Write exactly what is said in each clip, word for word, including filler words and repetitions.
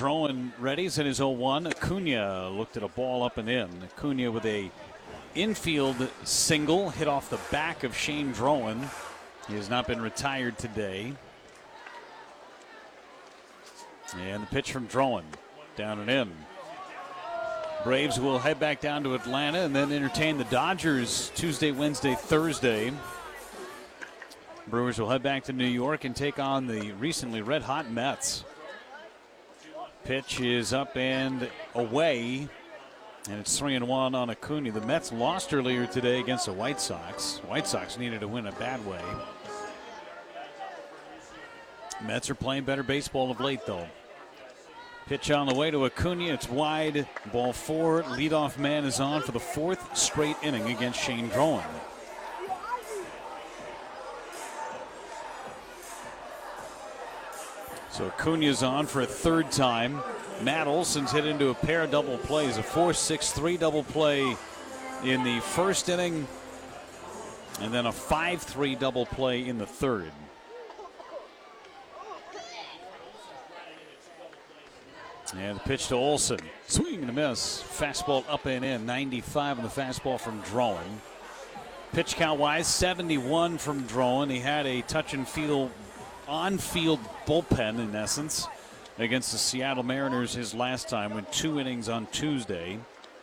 Drowan readies in his oh one. Acuna looked at a ball up and in. Acuna with a infield single hit off the back of Shane Drowan. He has not been retired today. And the pitch from Drowan, down and in. Braves will head back down to Atlanta and then entertain the Dodgers Tuesday, Wednesday, Thursday. Brewers will head back to New York and take on the recently red-hot Mets. Pitch is up and away, and it's three and one on Acuna. The Mets lost earlier today against the White Sox. White Sox needed to win a bad way. Mets are playing better baseball of late, though. Pitch on the way to Acuna. It's wide. Ball four. Leadoff man is on for the fourth straight inning against Shane Drowan. So Acuna's on for a third time. Matt Olson's hit into a pair of double plays. A four six three double play in the first inning. And then a five three double play in the third. And the pitch to Olson. Swing and a miss. Fastball up and in. ninety-five on the fastball from Drowan. Pitch count wise, seventy-one from Drowan. He had a touch and feel on-field bullpen, in essence, against the Seattle Mariners his last time. Went two innings on Tuesday.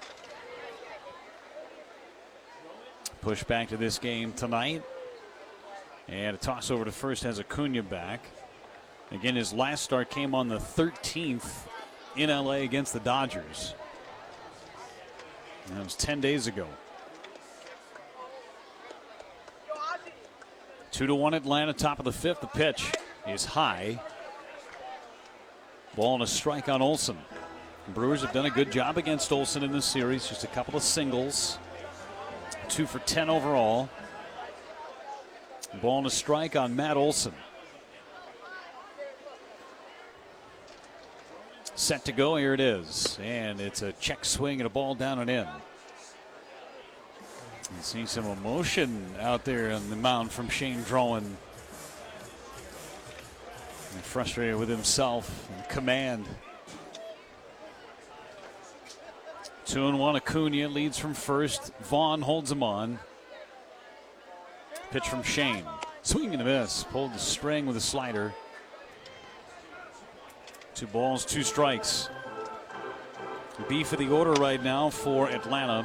Push back to this game tonight. And a toss over to first has Acuna back. Again, his last start came on the thirteenth in L A against the Dodgers. That was ten days ago. Two to one Atlanta, top of the fifth. The pitch is high. Ball and a strike on Olson. The Brewers have done a good job against Olson in this series. Just a couple of singles. Two for ten overall. Ball and a strike on Matt Olson. Set to go, here it is. And it's a check swing and a ball down and in. You see some emotion out there on the mound from Shane Drowan. And frustrated with himself and command. Two and one, Acuna leads from first. Vaughn holds him on. Pitch from Shane. Swing and a miss. Pulled the string with a slider. Two balls, two strikes. Beef of the order right now for Atlanta.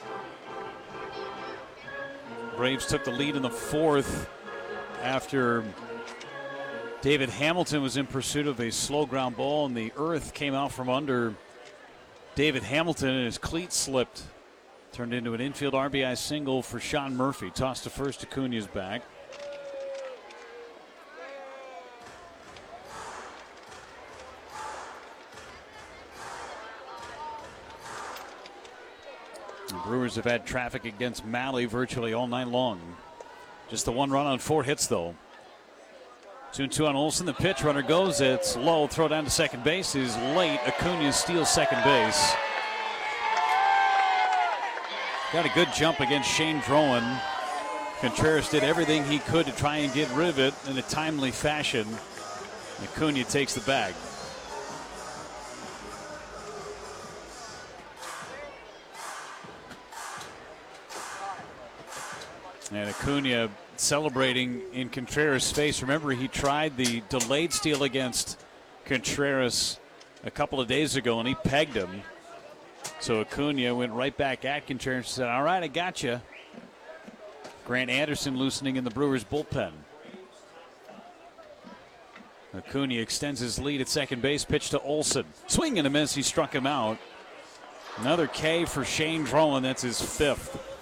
Braves took the lead in the fourth after David Hamilton was in pursuit of a slow ground ball, and the earth came out from under David Hamilton, and his cleat slipped. Turned into an infield R B I single for Sean Murphy. Tossed to first, Acuna's back. The Brewers have had traffic against Mahle virtually all night long. Just the one run on four hits, though. Two and two on Olson. The pitch, runner goes. It's low. Throw down to second base is late. Acuna steals second base. Got a good jump against Shane Drowan. Contreras did everything he could to try and get rid of it in a timely fashion. Acuna takes the bag. And Acuna celebrating in Contreras' face. Remember, he tried the delayed steal against Contreras a couple of days ago, and he pegged him. So Acuna went right back at Contreras and said, all right, I got you. Grant Anderson loosening in the Brewers' bullpen. Acuna extends his lead at second base. Pitch to Olson. Swing and a miss. He struck him out. Another K for Shane Drowan. That's his fifth.